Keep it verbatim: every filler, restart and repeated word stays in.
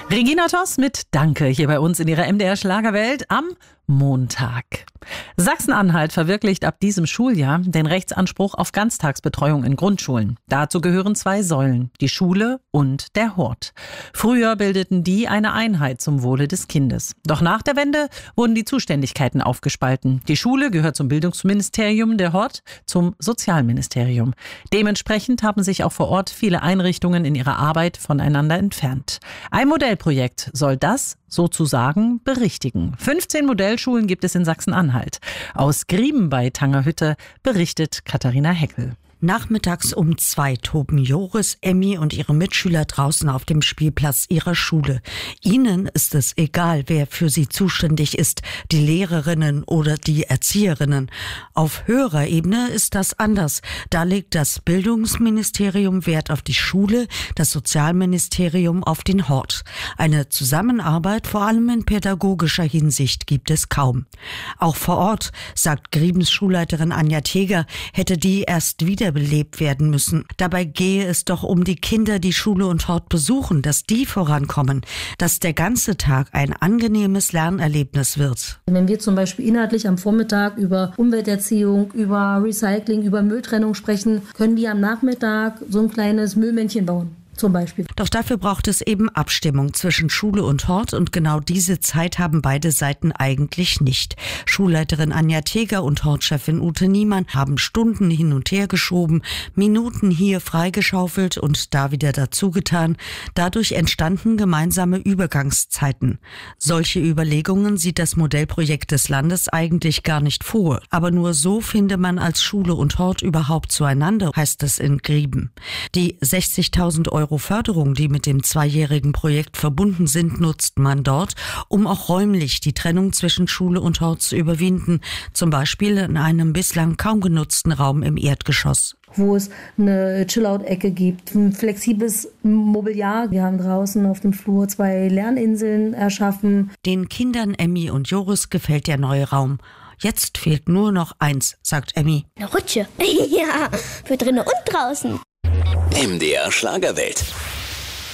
Regina Toss mit Danke hier bei uns in ihrer M D R Schlagerwelt am Montag. Sachsen-Anhalt verwirklicht ab diesem Schuljahr den Rechtsanspruch auf Ganztagsbetreuung in Grundschulen. Dazu gehören zwei Säulen, die Schule und der Hort. Früher bildeten die eine Einheit zum Wohle des Kindes. Doch nach der Wende wurden die Zuständigkeiten aufgespalten. Die Schule gehört zum Bildungsministerium, der Hort zum Sozialministerium. Dementsprechend haben sich auch vor Ort viele Einrichtungen in ihrer Arbeit voneinander entfernt. Ein Modellprojekt soll das sozusagen berichtigen. fünfzehn Modellschulen gibt es in Sachsen-Anhalt. Aus Grieben bei Tangerhütte berichtet Katharina Heckel. Nachmittags um zwei toben Joris, Emmy und ihre Mitschüler draußen auf dem Spielplatz ihrer Schule. Ihnen ist es egal, wer für sie zuständig ist, die Lehrerinnen oder die Erzieherinnen. Auf höherer Ebene ist das anders. Da legt das Bildungsministerium Wert auf die Schule, das Sozialministerium auf den Hort. Eine Zusammenarbeit, vor allem in pädagogischer Hinsicht, gibt es kaum. Auch vor Ort, sagt Griebens Schulleiterin Anja Teger, hätte die erst wieder belebt werden müssen. Dabei gehe es doch um die Kinder, die Schule und Hort besuchen, dass die vorankommen, dass der ganze Tag ein angenehmes Lernerlebnis wird. Wenn wir zum Beispiel inhaltlich am Vormittag über Umwelterziehung, über Recycling, über Mülltrennung sprechen, können die am Nachmittag so ein kleines Müllmännchen bauen. Zum Beispiel. Doch dafür braucht es eben Abstimmung zwischen Schule und Hort und genau diese Zeit haben beide Seiten eigentlich nicht. Schulleiterin Anja Teger und Hortchefin Ute Niemann haben Stunden hin und her geschoben, Minuten hier freigeschaufelt und da wieder dazugetan. Dadurch entstanden gemeinsame Übergangszeiten. Solche Überlegungen sieht das Modellprojekt des Landes eigentlich gar nicht vor. Aber nur so finde man als Schule und Hort überhaupt zueinander, heißt es in Grieben. Die sechzigtausend Euro Förderung, die mit dem zweijährigen Projekt verbunden sind, nutzt man dort, um auch räumlich die Trennung zwischen Schule und Hort zu überwinden, zum Beispiel in einem bislang kaum genutzten Raum im Erdgeschoss. Wo es eine Chill-Out-Ecke gibt, ein flexibles Mobiliar. Wir haben draußen auf dem Flur zwei Lerninseln erschaffen. Den Kindern Emmy und Joris gefällt der neue Raum. Jetzt fehlt nur noch eins, sagt Emmy. Eine Rutsche. Ja, für drinnen und draußen. M D R Schlagerwelt.